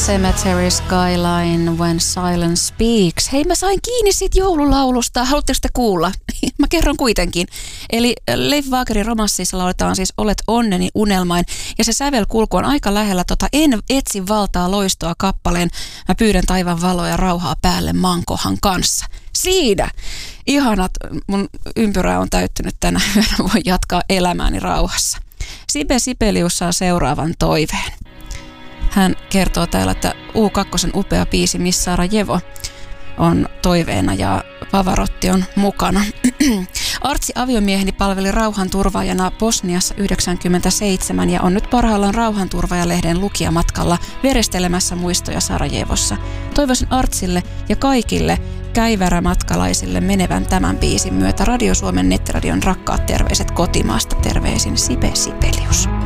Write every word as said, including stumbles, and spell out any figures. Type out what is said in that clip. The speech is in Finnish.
Cemetery Skyline When Silence Speaks. Hei, mä sain kiinni siitä joululaulusta. Haluatteko te kuulla? Mä kerron kuitenkin. Eli Leif Wagerin romanssissa lauletaan siis Olet onneni unelmain. Ja se sävelkulku on aika lähellä tota En etsi valtaa loistoa kappaleen. Mä pyydän taivaan valoa ja rauhaa päälle Mankohan kanssa. Siinä! Ihanat, mun ympyrä on täyttynyt tänä yönä. Voin jatkaa elämääni rauhassa. Sibe Sibelius saa seuraavan toiveen. Hän kertoo täällä, että U kaksi upea biisi Miss Sarajevo on toiveena ja Pavarotti on mukana. Artsi aviomieheni palveli rauhanturvaajana Bosniassa yhdeksänkymmentäseitsemän ja on nyt parhaillaan Rauhanturvaajalehden lukijamatkalla verestelemässä muistoja Sarajevossa. Toivoisin Artsille ja kaikille käivärämatkalaisille menevän tämän biisin myötä Radio Suomen nettiradion rakkaat terveiset kotimaasta. Terveisin Sibe Sibelius.